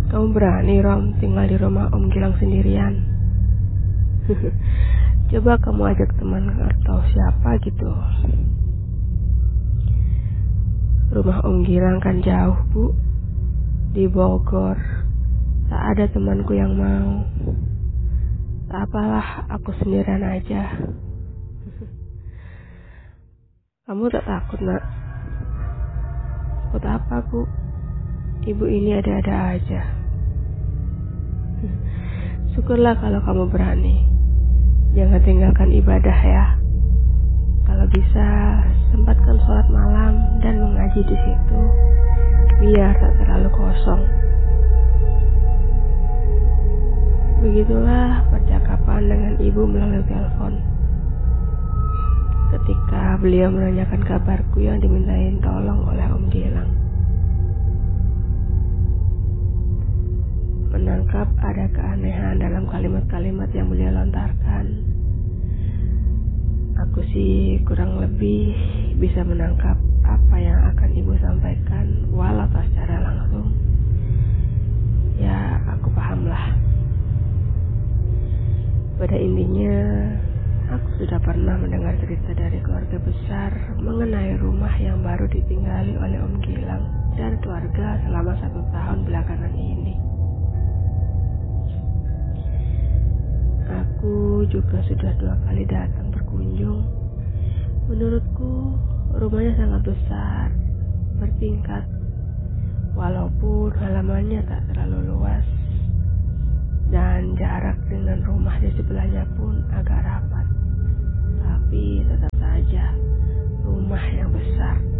Kamu berani, Rom, tinggal di rumah Om Gilang sendirian? Coba kamu ajak teman atau siapa gitu. Rumah Om Gilang kan jauh, Bu. Di Bogor. Tak ada temanku yang mau. Tak apalah, aku sendirian aja. Kamu tak takut, Nak? Takut apa, Bu? Ibu ini ada-ada aja. Syukurlah kalau kamu berani. Jangan tinggalkan ibadah ya. Kalau bisa, sempatkan sholat malam dan mengaji di situ, biar tak terlalu kosong. Begitulah percakapan dengan ibu melalui telepon. Ketika beliau menanyakan kabarku yang dimintain tolong oleh Om Gilang. Menangkap ada keanehan dalam kalimat-kalimat yang beliau lontarkan. Aku sih kurang lebih bisa menangkap apa yang akan ibu sampaikan, walau tak secara langsung. Ya, aku pahamlah. Pada intinya, aku sudah pernah mendengar cerita dari keluarga besar mengenai rumah yang baru ditinggali oleh Om Gilang dan keluarga selama 1 tahun belakangan ini. Aku juga sudah 2 kali datang berkunjung. Menurutku rumahnya sangat besar, bertingkat, walaupun halamannya tak terlalu luas, dan jarak dengan rumah di sebelahnya pun agak rapat. Tapi tetap saja rumah yang besar.